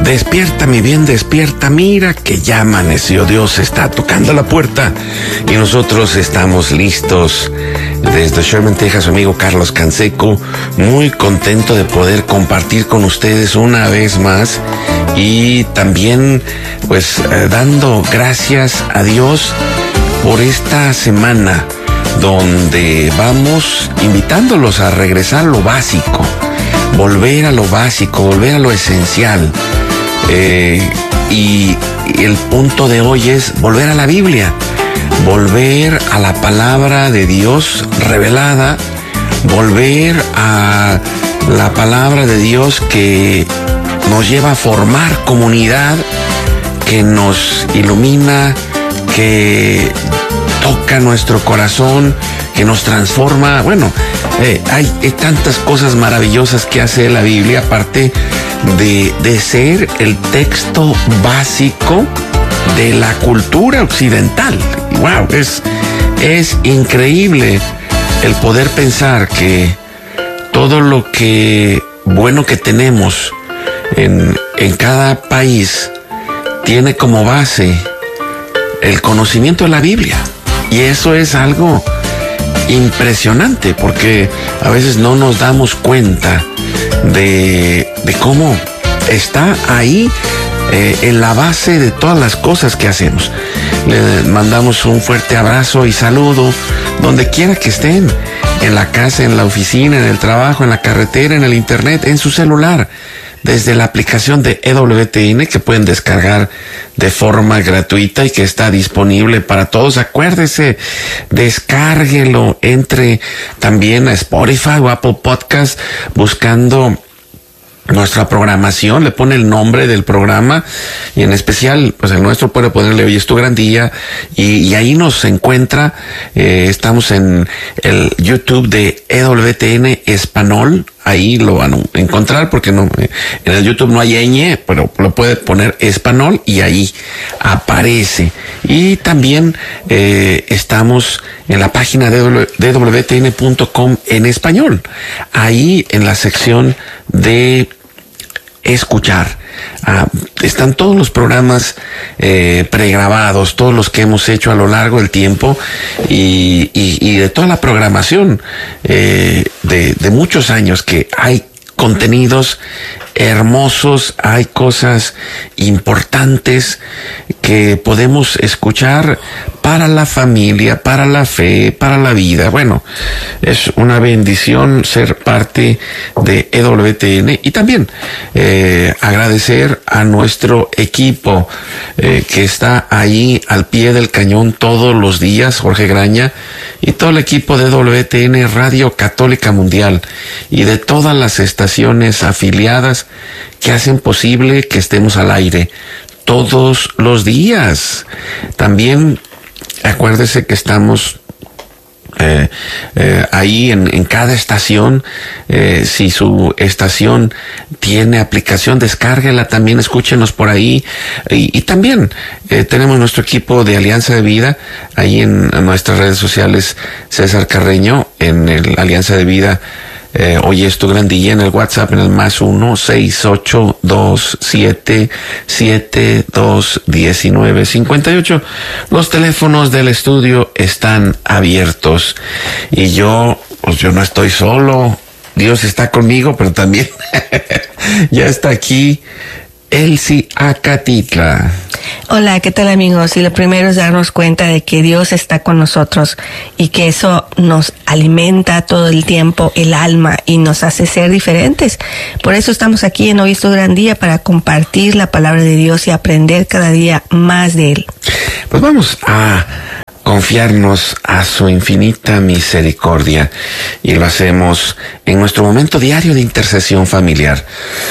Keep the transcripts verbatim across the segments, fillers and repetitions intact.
Despierta, mi bien, despierta, mira que ya amaneció, Dios está tocando la puerta y nosotros estamos listos. Desde Sherman, Texas, su amigo Carlos Canseco, muy contento de poder compartir con ustedes una vez más y también pues eh, dando gracias a Dios por esta semana donde vamos invitándolos a regresar a lo básico, volver a lo básico, volver a lo esencial. Eh, y el punto de hoy es volver a la Biblia, volver a la palabra de Dios revelada, volver a la palabra de Dios que nos lleva a formar comunidad, que nos ilumina, que toca nuestro corazón, que nos transforma. Bueno, eh, hay, hay tantas cosas maravillosas que hace la Biblia, aparte de, de ser el texto básico de la cultura occidental. Wow, es, es increíble el poder pensar que todo lo que bueno que tenemos en, en cada país tiene como base el conocimiento de la Biblia. Y eso es algo impresionante porque a veces no nos damos cuenta de, de cómo está ahí eh, en la base de todas las cosas que hacemos. Le mandamos un fuerte abrazo y saludo donde quiera que estén, en la casa, en la oficina, en el trabajo, en la carretera, en el internet, en su celular, desde la aplicación de E W T N que pueden descargar de forma gratuita y que está disponible para todos. Acuérdese, descárguelo, entre también a Spotify o Apple Podcast buscando nuestra programación, le pone el nombre del programa y en especial pues el nuestro puede ponerle hoy es tu gran día y, y ahí nos encuentra. Eh, estamos en el YouTube de E W T N Español, ahí lo van a encontrar porque no, en el YouTube no hay ñ, pero lo puede poner Español y ahí aparece. Y también eh, estamos en la página de W T N punto com en español, ahí en la sección de escuchar. Ah, están todos los programas eh, pregrabados, todos los que hemos hecho a lo largo del tiempo y, y, y de toda la programación eh, de, de muchos años, que hay contenidos hermosos, hay cosas importantes que podemos escuchar para la familia, para la fe, para la vida. Bueno, es una bendición ser parte de E W T N y también eh, agradecer a nuestro equipo eh, que está ahí al pie del cañón todos los días, Jorge Graña y todo el equipo de E W T N Radio Católica Mundial y de todas las estaciones afiliadas que hacen posible que estemos al aire todos los días. También acuérdese que estamos eh, eh, ahí en, en cada estación. Eh, si su estación tiene aplicación, descárguela, también escúchenos por ahí. Y, y también eh, tenemos nuestro equipo de Alianza de Vida, ahí en, en nuestras redes sociales, César Carreño, en el Alianza de Vida. Eh, hoy es tu gran día, en el WhatsApp, en el más uno, seis, ocho, dos, siete, siete, dos, diecinueve, cincuenta y ocho. Los teléfonos del estudio están abiertos y yo, pues yo no estoy solo. Dios está conmigo, pero también ya está aquí Elsie Acatitla. Hola, ¿qué tal, amigos? Y lo primero es darnos cuenta de que Dios está con nosotros y que eso nos alimenta todo el tiempo el alma y nos hace ser diferentes. Por eso estamos aquí en Hoy es tu gran día, para compartir la palabra de Dios y aprender cada día más de Él. Pues vamos a confiarnos a su infinita misericordia y lo hacemos en nuestro momento diario de intercesión familiar,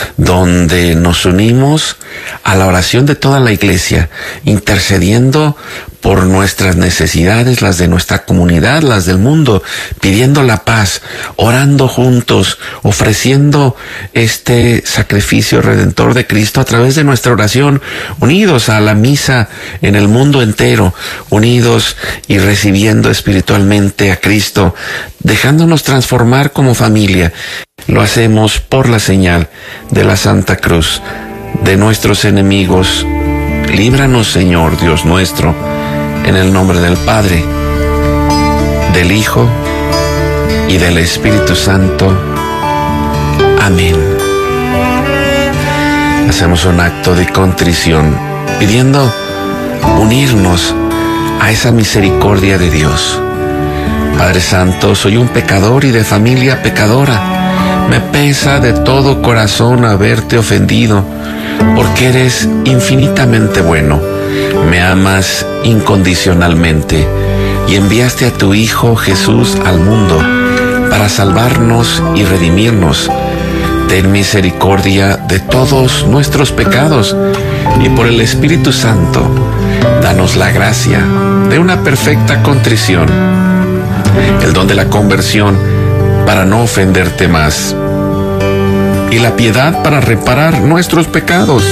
donde nos unimos a la oración de toda la iglesia, intercediendo por nuestras necesidades, las de nuestra comunidad, las del mundo, pidiendo la paz, orando juntos, ofreciendo este sacrificio redentor de Cristo a través de nuestra oración, unidos a la misa en el mundo entero, unidos y recibiendo espiritualmente a Cristo, dejándonos transformar como familia. Lo hacemos por la señal de la Santa Cruz de nuestros enemigos. Líbranos, Señor Dios nuestro, en el nombre del Padre, del Hijo y del Espíritu Santo. Amén. Hacemos un acto de contrición, pidiendo unirnos a esa misericordia de Dios. Padre Santo, soy un pecador y de familia pecadora. Me pesa de todo corazón haberte ofendido, porque eres infinitamente bueno. Me amas incondicionalmente y enviaste a tu Hijo Jesús al mundo para salvarnos y redimirnos. Ten misericordia de todos nuestros pecados y por el Espíritu Santo, danos la gracia de una perfecta contrición, el don de la conversión para no ofenderte más y la piedad para reparar nuestros pecados.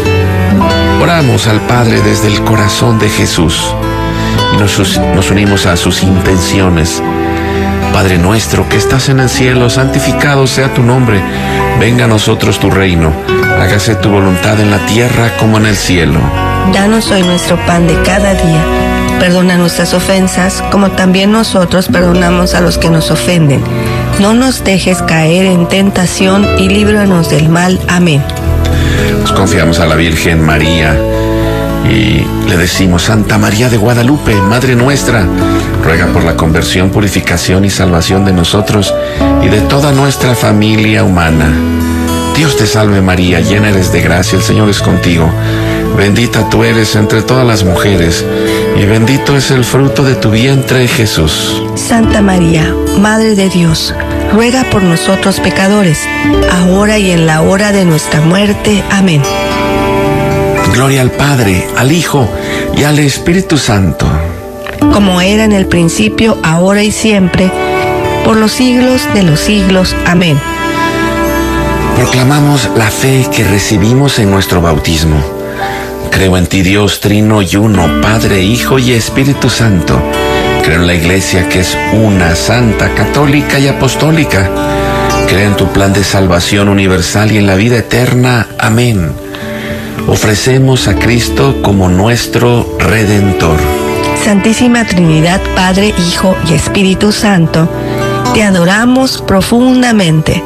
Oramos al Padre desde el corazón de Jesús y nos, nos unimos a sus intenciones. Padre nuestro que estás en el cielo, santificado sea tu nombre. Venga a nosotros tu reino. Hágase tu voluntad en la tierra como en el cielo. Danos hoy nuestro pan de cada día. Perdona nuestras ofensas, como también nosotros perdonamos a los que nos ofenden. No nos dejes caer en tentación y líbranos del mal. Amén. Nos confiamos a la Virgen María y le decimos: Santa María de Guadalupe, Madre nuestra, ruega por la conversión, purificación y salvación de nosotros y de toda nuestra familia humana. Dios te salve María, llena eres de gracia, el Señor es contigo. Bendita tú eres entre todas las mujeres, y bendito es el fruto de tu vientre, Jesús. Santa María, Madre de Dios, ruega por nosotros pecadores, ahora y en la hora de nuestra muerte. Amén. Gloria al Padre, al Hijo y al Espíritu Santo. Como era en el principio, ahora y siempre, por los siglos de los siglos. Amén. Proclamamos la fe que recibimos en nuestro bautismo. Creo en ti, Dios trino y uno, Padre, Hijo y Espíritu Santo. Creo en la Iglesia que es una, santa, católica y apostólica. Creo en tu plan de salvación universal y en la vida eterna. Amén. Ofrecemos a Cristo como nuestro Redentor. Santísima Trinidad, Padre, Hijo y Espíritu Santo, te adoramos profundamente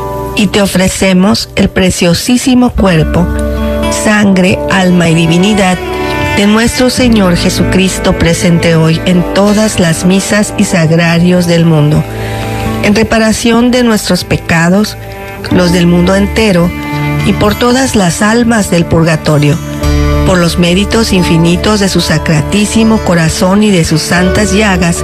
y te ofrecemos el preciosísimo cuerpo, sangre, alma y divinidad de nuestro Señor Jesucristo, presente hoy en todas las misas y sagrarios del mundo, en reparación de nuestros pecados, los del mundo entero, y por todas las almas del purgatorio, por los méritos infinitos de su sacratísimo corazón y de sus santas llagas,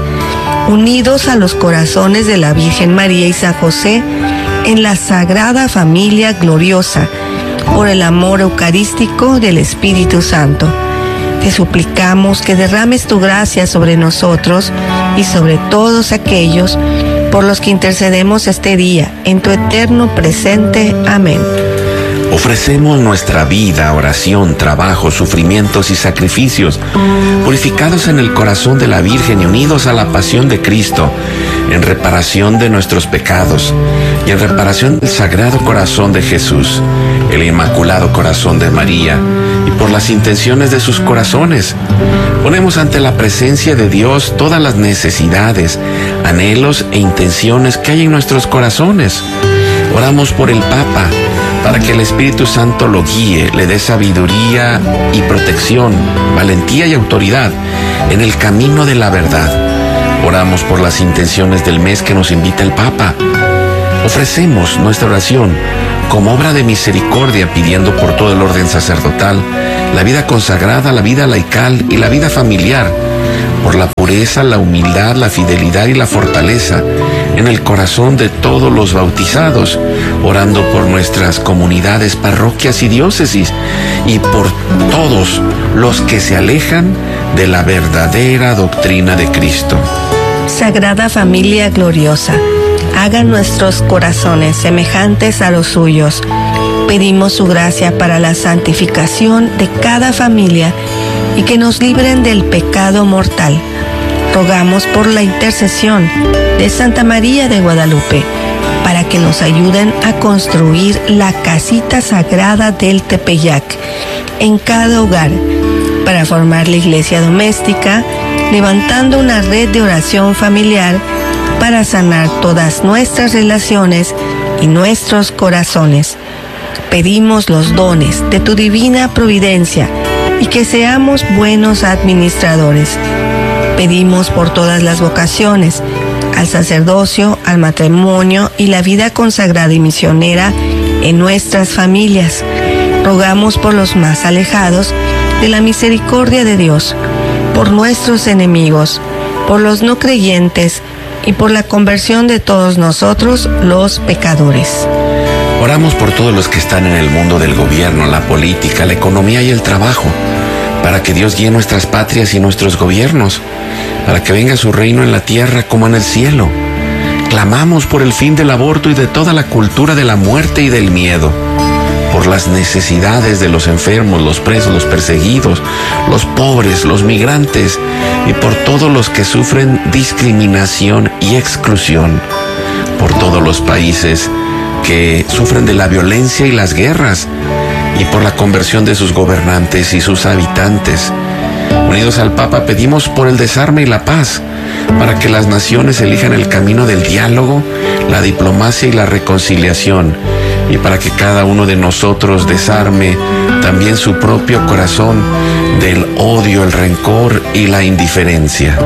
unidos a los corazones de la Virgen María y San José, en la sagrada familia gloriosa, por el amor eucarístico del Espíritu Santo. Te suplicamos que derrames tu gracia sobre nosotros y sobre todos aquellos por los que intercedemos este día, en tu eterno presente. Amén. Ofrecemos nuestra vida, oración, trabajo, sufrimientos y sacrificios, purificados en el corazón de la Virgen y unidos a la pasión de Cristo, en reparación de nuestros pecados y en reparación del Sagrado Corazón de Jesús, el Inmaculado Corazón de María, y por las intenciones de sus corazones. Ponemos ante la presencia de Dios todas las necesidades, anhelos e intenciones que hay en nuestros corazones. Oramos por el Papa, para que el Espíritu Santo lo guíe, le dé sabiduría y protección, valentía y autoridad en el camino de la verdad. Oramos por las intenciones del mes que nos invita el Papa. Ofrecemos nuestra oración como obra de misericordia, pidiendo por todo el orden sacerdotal, la vida consagrada, la vida laical y la vida familiar, por la pureza, la humildad, la fidelidad y la fortaleza en el corazón de todos los bautizados, orando por nuestras comunidades, parroquias y diócesis, y por todos los que se alejan de la verdadera doctrina de Cristo. Sagrada Familia gloriosa, haga nuestros corazones semejantes a los suyos. Pedimos su gracia para la santificación de cada familia y que nos libren del pecado mortal. Rogamos por la intercesión de Santa María de Guadalupe, para para que nos ayuden a construir la casita sagrada del Tepeyac en cada hogar, para formar la iglesia doméstica, levantando una red de oración familiar para sanar todas nuestras relaciones y nuestros corazones. Pedimos los dones de tu divina providencia y que seamos buenos administradores. Pedimos por todas las vocaciones, al sacerdocio, al matrimonio y la vida consagrada y misionera en nuestras familias. Rogamos por los más alejados de la misericordia de Dios, por nuestros enemigos, por los no creyentes y por la conversión de todos nosotros los pecadores. Oramos por todos los que están en el mundo del gobierno, la política, la economía y el trabajo, para que Dios guíe nuestras patrias y nuestros gobiernos, para que venga su reino en la tierra como en el cielo. Clamamos por el fin del aborto y de toda la cultura de la muerte y del miedo, por las necesidades de los enfermos, los presos, los perseguidos, los pobres, los migrantes y por todos los que sufren discriminación y exclusión, por todos los países que sufren de la violencia y las guerras y por la conversión de sus gobernantes y sus habitantes. Unidos al Papa pedimos por el desarme y la paz, para que las naciones elijan el camino del diálogo, la diplomacia y la reconciliación, y para que cada uno de nosotros desarme también su propio corazón del odio, el rencor y la indiferencia.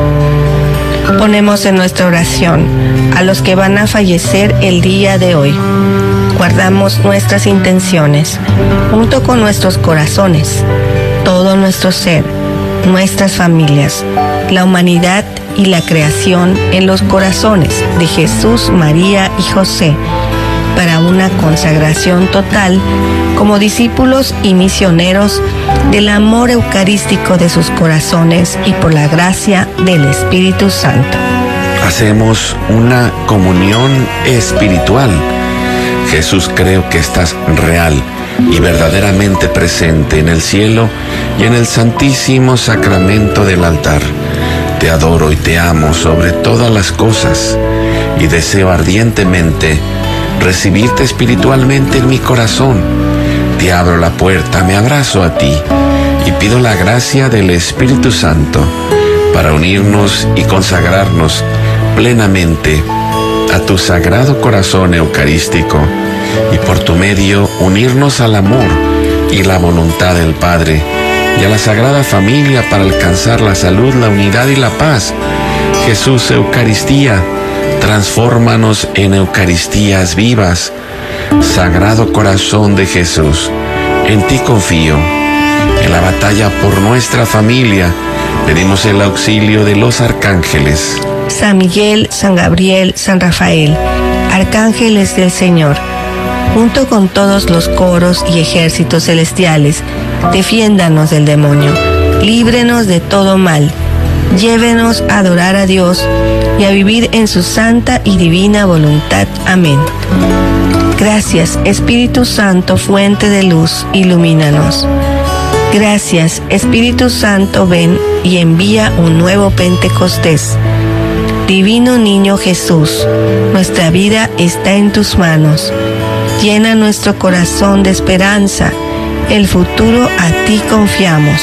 Ponemos en nuestra oración a los que van a fallecer el día de hoy. Guardamos nuestras intenciones, junto con nuestros corazones, todo nuestro ser, nuestras familias, la humanidad y la creación en los corazones de Jesús, María y José, para una consagración total como discípulos y misioneros del amor eucarístico de sus corazones y por la gracia del Espíritu Santo. Hacemos una comunión espiritual. Jesús, creo que estás real y verdaderamente presente en el cielo y en el santísimo sacramento del altar. Te adoro y te amo sobre todas las cosas y deseo ardientemente recibirte espiritualmente en mi corazón. Te abro la puerta, me abrazo a ti y pido la gracia del Espíritu Santo para unirnos y consagrarnos plenamente a tu sagrado corazón eucarístico y por tu medio unirnos al amor y la voluntad del Padre y a la Sagrada Familia para alcanzar la salud, la unidad y la paz. Jesús, Eucaristía, transfórmanos en Eucaristías vivas. Sagrado Corazón de Jesús, en ti confío. En la batalla por nuestra familia pedimos el auxilio de los arcángeles. San Miguel, San Gabriel, San Rafael, arcángeles del Señor, junto con todos los coros y ejércitos celestiales, defiéndanos del demonio, líbrenos de todo mal, llévenos a adorar a Dios y a vivir en su santa y divina voluntad. Amén. Gracias, Espíritu Santo, fuente de luz, ilumínanos. Gracias, Espíritu Santo, ven y envía un nuevo Pentecostés. Divino Niño Jesús, nuestra vida está en tus manos. Llena nuestro corazón de esperanza. El futuro a ti confiamos.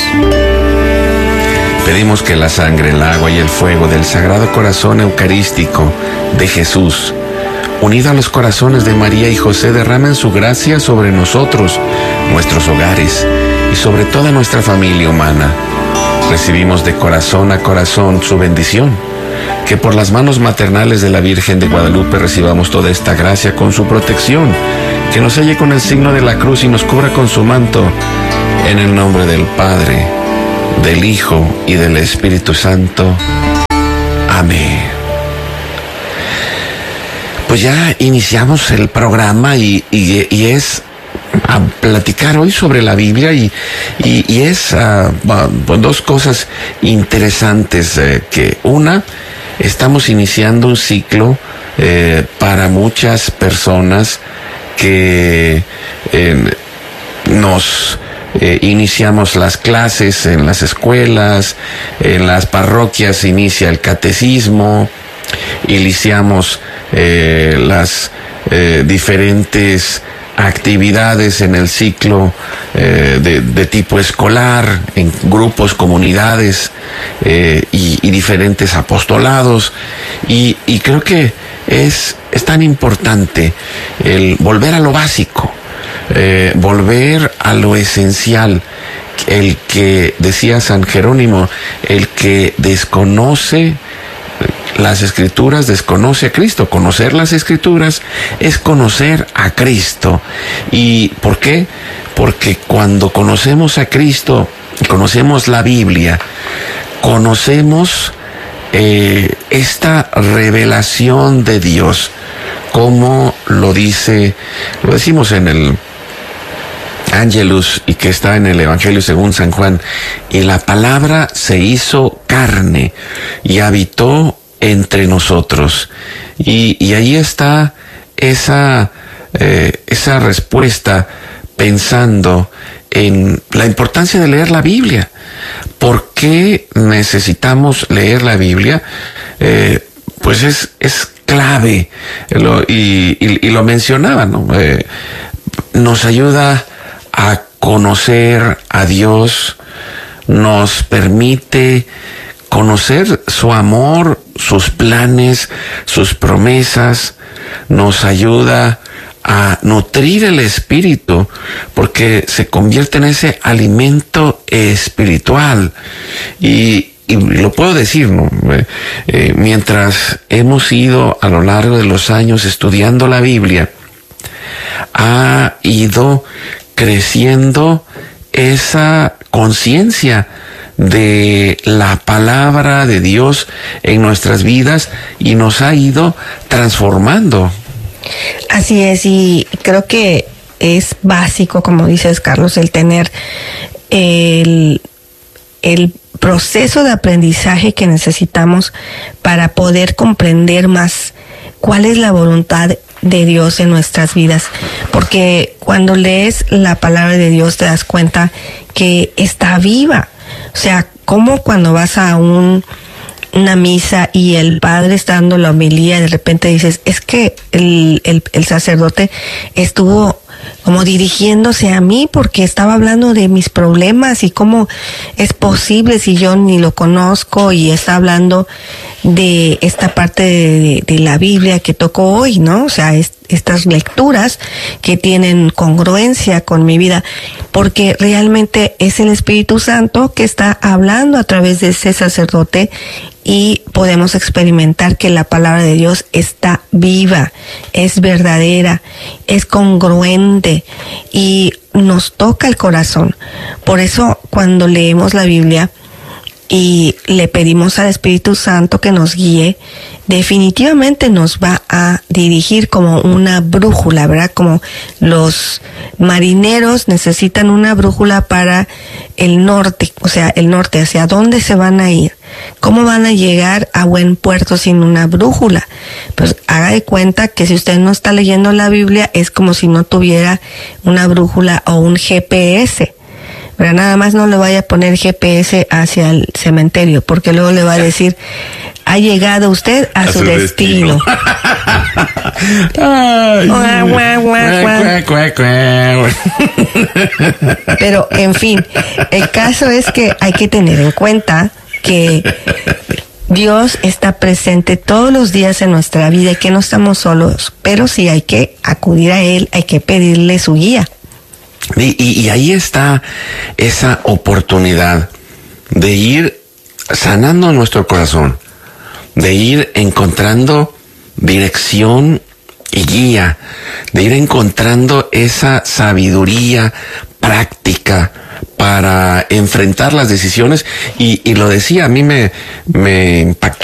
Pedimos que la sangre, el agua y el fuego del Sagrado Corazón Eucarístico de Jesús, unido a los corazones de María y José, derramen su gracia sobre nosotros, nuestros hogares y sobre toda nuestra familia humana. Recibimos de corazón a corazón su bendición. Que por las manos maternales de la Virgen de Guadalupe recibamos toda esta gracia con su protección, que nos selle con el signo de la cruz y nos cubra con su manto, en el nombre del Padre, del Hijo y del Espíritu Santo. Amén. Pues ya iniciamos el programa y, y, y es a platicar hoy sobre la Biblia y, y, y es uh, uh, dos cosas interesantes, eh, que una, estamos iniciando un ciclo eh, para muchas personas que eh, nos eh, iniciamos las clases en las escuelas, en las parroquias se inicia el catecismo, iniciamos eh, las eh, diferentes actividades en el ciclo eh, de, de tipo escolar, en grupos, comunidades eh, y, y diferentes apostolados, y, y creo que es, es tan importante el volver a lo básico, eh, volver a lo esencial. El que, decía San Jerónimo, el que desconoce las Escrituras desconoce a Cristo. Conocer las Escrituras es conocer a Cristo. ¿Y por qué? Porque cuando conocemos a Cristo, conocemos la Biblia, conocemos eh, esta revelación de Dios, como lo dice, lo decimos en el Angelus y que está en el Evangelio según San Juan, y la palabra se hizo carne y habitó entre nosotros. Y, y ahí está esa, eh, esa respuesta, pensando en la importancia de leer la Biblia. ¿Por qué necesitamos leer la Biblia? Eh, pues es, es clave, lo, y, y, y lo mencionaba, ¿no? Eh, nos ayuda a conocer a Dios, nos permite conocer su amor, sus planes, sus promesas, nos ayuda a nutrir el espíritu, porque se convierte en ese alimento espiritual. Y, y lo puedo decir, ¿no? Eh, eh, mientras hemos ido a lo largo de los años estudiando la Biblia, ha ido creciendo esa conciencia de la palabra de Dios en nuestras vidas y nos ha ido transformando. Así es, y creo que es básico, como dices, Carlos, el tener el, el proceso de aprendizaje que necesitamos para poder comprender más cuál es la voluntad de Dios en nuestras vidas, porque cuando lees la palabra de Dios te das cuenta que está viva. O sea, como cuando vas a un una misa y el padre está dando la homilía, de repente dices, es que el, el, el sacerdote estuvo como dirigiéndose a mí porque estaba hablando de mis problemas y cómo es posible si yo ni lo conozco, y está hablando de esta parte de, de la Biblia que tocó hoy, ¿no? O sea, es, estas lecturas que tienen congruencia con mi vida, porque realmente es el Espíritu Santo que está hablando a través de ese sacerdote, y podemos experimentar que la palabra de Dios está viva, es verdadera, es congruente y nos toca el corazón. Por eso cuando leemos la Biblia y le pedimos al Espíritu Santo que nos guíe, definitivamente nos va a dirigir como una brújula, ¿verdad? Como los marineros necesitan una brújula para el norte, o sea, el norte, hacia dónde se van a ir, cómo van a llegar a buen puerto sin una brújula. Pues haga de cuenta que si usted no está leyendo la Biblia, es como si no tuviera una brújula o un G P S. Pero nada más no le vaya a poner G P S hacia el cementerio, porque luego le va a decir, ha llegado usted a, a su, su destino. destino. Ay, guau, guau, guau, guau. Pero, en fin, el caso es que hay que tener en cuenta que Dios está presente todos los días en nuestra vida y que no estamos solos, pero sí hay que acudir a Él, hay que pedirle su guía. Y, y, y ahí está esa oportunidad de ir sanando nuestro corazón, de ir encontrando dirección y guía, de ir encontrando esa sabiduría práctica para enfrentar las decisiones. Y, y lo decía, a mí me, me impactó